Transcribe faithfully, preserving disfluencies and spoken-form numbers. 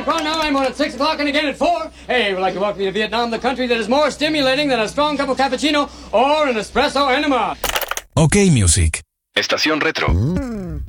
in Quan now, I'm on at six o'clock and again at four. Hey, would like to welcome you to Vietnam, the country that is more stimulating than a strong cup of cappuccino or an espresso enema. OK Music. Estación Retro.